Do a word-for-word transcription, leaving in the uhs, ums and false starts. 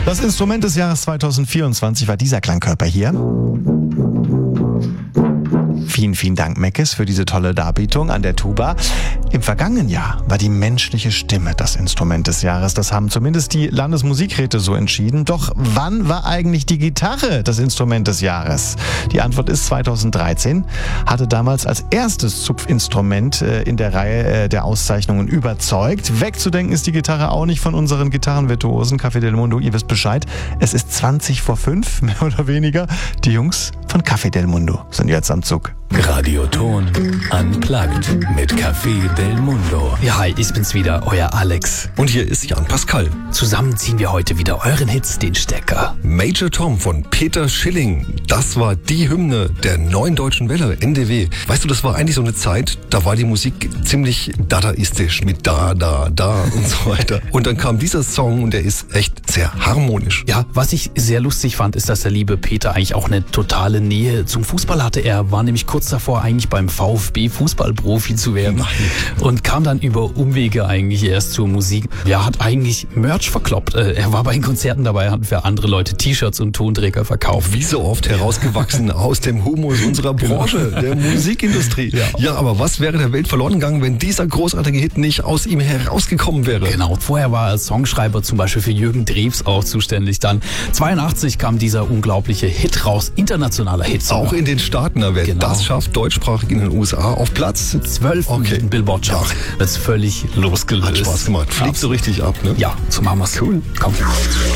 Das Instrument des Jahres zweitausendvierundzwanzig war dieser Klangkörper hier. Vielen, vielen Dank, Meckes, für diese tolle Darbietung an der Tuba. Im vergangenen Jahr war die menschliche Stimme das Instrument des Jahres. Das haben zumindest die Landesmusikräte so entschieden. Doch wann war eigentlich die Gitarre das Instrument des Jahres? Die Antwort ist zweitausenddreizehn. Hatte damals als erstes Zupfinstrument in der Reihe der Auszeichnungen überzeugt. Wegzudenken ist die Gitarre auch nicht von unseren Gitarrenvirtuosen. Café del Mundo, ihr wisst Bescheid. Es ist zwanzig vor fünf, mehr oder weniger. Die Jungs von Café del Mundo sind jetzt am Zug. Radioton Unplugged mit Café del Mundo. Ja, hi, ich bin's wieder, euer Alex. Und hier ist Jan Pascal. Zusammen ziehen wir heute wieder euren Hits den Stecker. Major Tom von Peter Schilling. Das war die Hymne der Neuen Deutschen Welle, N D W. Weißt du, das war eigentlich so eine Zeit, da war die Musik ziemlich dadaistisch mit da, da, da und so weiter. Und dann kam dieser Song und der ist echt sehr harmonisch. Ja, was ich sehr lustig fand, ist, dass der liebe Peter eigentlich auch eine totale Nähe zum Fußball hatte. Er war nämlich kurz davor, eigentlich beim VfB Fußballprofi zu werden. Nein. Und kam dann über Umwege eigentlich erst zur Musik. Er hat eigentlich Merch verkloppt. Er war bei den Konzerten dabei, hat für andere Leute T-Shirts und Tonträger verkauft. Wie so oft herausgewachsen aus dem Humus unserer Branche, der Musikindustrie. Ja. ja, aber was wäre der Welt verloren gegangen, wenn dieser großartige Hit nicht aus ihm herausgekommen wäre? Genau, vorher war er als Songschreiber zum Beispiel für Jürgen Drews auch zuständig. Dann zweiundachtzig kam dieser unglaubliche Hit raus, internationaler Hit sogar. Auch in den Staaten, wer genau. das schafft, deutschsprachig in den U S A auf Platz zwölf okay. Billboard-Charts. Wird's völlig losgelöst. Hat Spaß gemacht. Fliegt so richtig ab, ne? Ja, so machen wir's. Cool. Komm.